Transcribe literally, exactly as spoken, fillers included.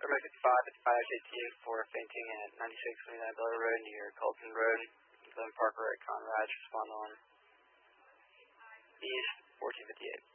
Runway fifty-five, fifty-five J T for fainting at ninety-six twenty-nine Bella Road near Colton Road. Glen Parker at Conrad, respond on East fourteen fifty-eight.